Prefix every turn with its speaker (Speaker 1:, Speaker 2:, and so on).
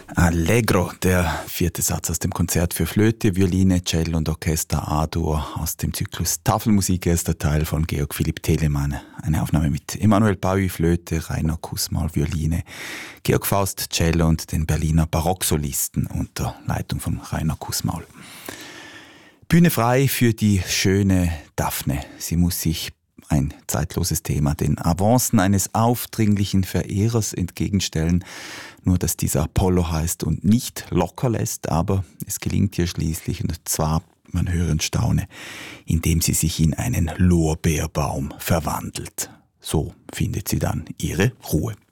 Speaker 1: Allegro, der vierte Satz aus dem Konzert für Flöte, Violine, Cello und Orchester A-Dur aus dem Zyklus Tafelmusik, erster Teil von Georg Philipp Telemann. Eine Aufnahme mit Emanuel Paui, Flöte, Rainer Kussmaul, Violine, Georg Faust, Cello und den Berliner Barocksolisten unter Leitung von Rainer Kussmaul. Bühne frei für die schöne Daphne. Sie muss sich ein zeitloses Thema, den Avancen eines aufdringlichen Verehrers entgegenstellen. Nur, dass dieser Apollo heißt und nicht locker lässt, aber es gelingt ihr schließlich, und zwar, man höre und staune, indem sie sich in einen Lorbeerbaum verwandelt. So findet sie dann ihre Ruhe.